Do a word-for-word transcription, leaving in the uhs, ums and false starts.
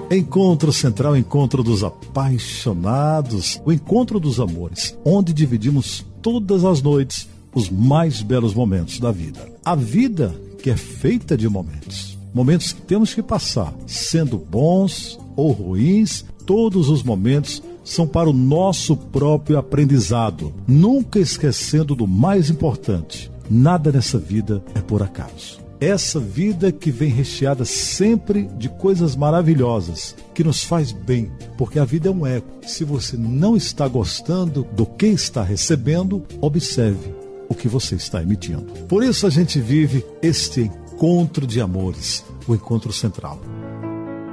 Encontro Central, encontro dos apaixonados, o encontro dos amores, onde dividimos todas as noites os mais belos momentos da vida. A vida que é feita de momentos, momentos que temos que passar, sendo bons ou ruins, todos os momentos são para o nosso próprio aprendizado, nunca esquecendo do mais importante: nada nessa vida é por acaso. Essa vida que vem recheada sempre de coisas maravilhosas, que nos faz bem, porque a vida é um eco. Se você não está gostando do que está recebendo, observe o que você está emitindo. Por isso a gente vive este encontro de amores, o Encontro Central.